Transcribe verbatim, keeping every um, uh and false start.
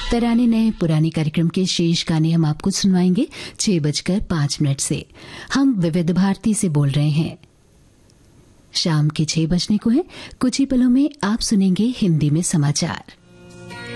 तराने नए पुराने कार्यक्रम के शेष गाने हम आपको सुनवाएंगे छह बजकर पांच मिनट से। हम विविध भारती से बोल रहे हैं। शाम के छह बजने को है। कुछ ही पलों में आप सुनेंगे हिंदी में समाचार।